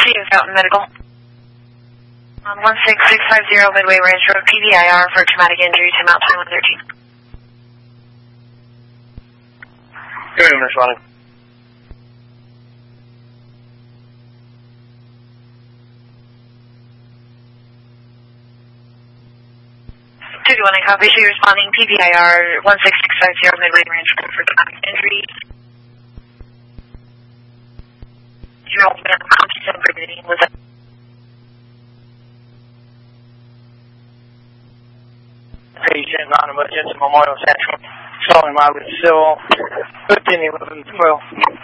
Steve Fountain Medical. 16650 Midway Ranch Road, PBIR for traumatic injury to Mount Highland 13. Good evening, responding. Copy, she responding PBIR 16650 Midway Ranch Road for traumatic injury. You're all been unconscious and breathing. Was that? Patient, non-emergency Memorial Central, showing my civil 151112.